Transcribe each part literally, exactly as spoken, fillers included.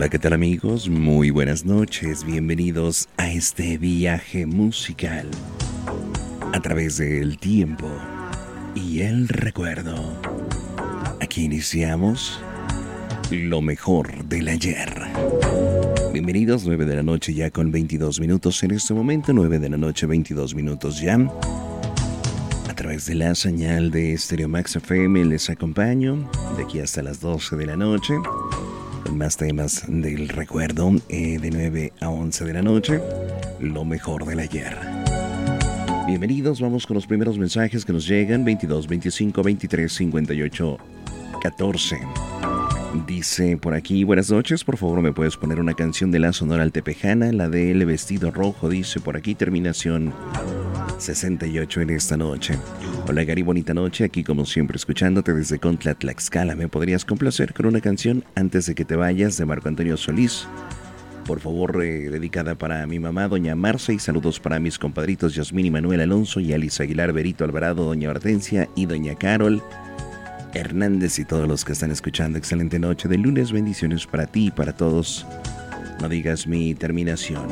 Hola, ¿qué tal amigos? Muy buenas noches, bienvenidos a este viaje musical a través del tiempo y el recuerdo. Aquí iniciamos lo mejor del ayer. Bienvenidos, nueve de la noche ya con veintidós minutos en este momento, nueve de la noche, veintidós minutos ya. A través de la señal de Stereo Max F M les acompaño de aquí hasta las doce de la noche. Con más temas del recuerdo, eh, de nueve a once de la noche, lo mejor del ayer. Bienvenidos, vamos con los primeros mensajes que nos llegan, veintidós, veinticinco, veintitrés, cincuenta y ocho, catorce. Dice por aquí, buenas noches, por favor me puedes poner una canción de la Sonora Altepejana, la de El Vestido Rojo, dice por aquí, terminación sesenta y ocho en esta noche. Hola Gary, bonita noche, aquí como siempre escuchándote desde Contla, Tlaxcala. ¿Me podrías complacer con una canción antes de que te vayas de Marco Antonio Solís? Por favor, eh, dedicada para mi mamá, doña Marce, y saludos para mis compadritos Yasmín y Manuel Alonso y Alice Aguilar, Berito Alvarado, doña Hortensia y doña Carol Hernández y todos los que están escuchando. Excelente noche de lunes, bendiciones para ti y para todos. No digas mi terminación.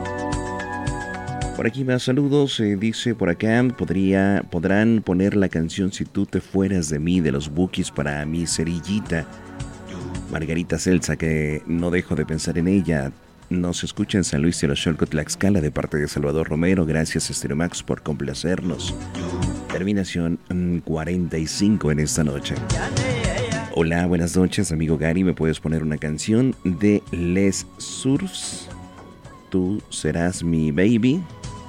Por aquí más saludos, eh, dice por acá, podría, podrán poner la canción Si tú te fueras de mí de los Bukis para mi cerillita Margarita Celsa, que no dejo de pensar en ella. Nos escucha en San Luis de los Xolco, Tlaxcala, de parte de Salvador Romero. Gracias Stereo Max por complacernos. Terminación mm, cuarenta y cinco en esta noche. Hola, buenas noches amigo Gary, ¿me puedes poner una canción de Les Surfs? Tú serás mi baby.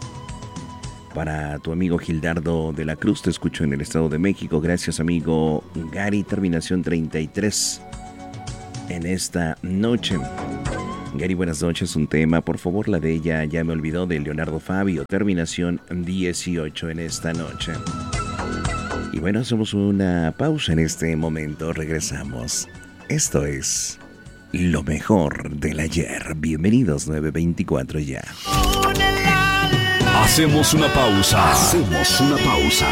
Para tu amigo Gildardo de la Cruz, te escucho en el Estado de México. Gracias amigo Gary, terminación treinta y tres en esta noche. Gary, buenas noches, un tema, por favor, la de ella ya me olvidó, de Leonardo Fabio, terminación dieciocho en esta noche. Y bueno, hacemos una pausa en este momento, regresamos. Esto es lo mejor del ayer. Bienvenidos, nueve veinticuatro ya. Hacemos una pausa. Hacemos una pausa.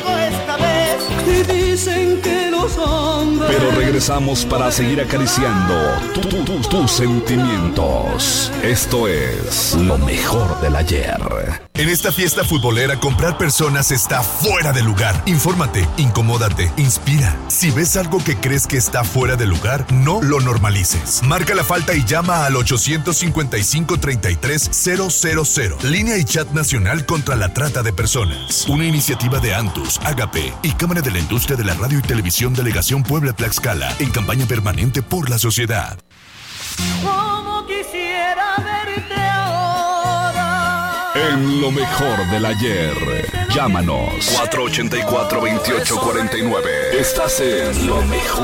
Dicen que los hombres... Pero regresamos para seguir acariciando tu, tu, tu, tus sentimientos. Esto es lo mejor del ayer. En esta fiesta futbolera, comprar personas está fuera de lugar. Infórmate, incomódate, inspira. Si ves algo que crees que está fuera de lugar, no lo normalices. Marca la falta y llama al ochocientos cincuenta y cinco, treinta y tres, cero cero cero. Línea y chat nacional contra la trata de personas. Una iniciativa de Antus, Agape y Cámara de la Industria de la Radio y Televisión Delegación Puebla Tlaxcala, en campaña permanente por la sociedad. Como quisiera verte ahora. En lo mejor del ayer. Llámanos cuatro ochenta y cuatro, veintiocho cuarenta y nueve. Estás en lo mejor.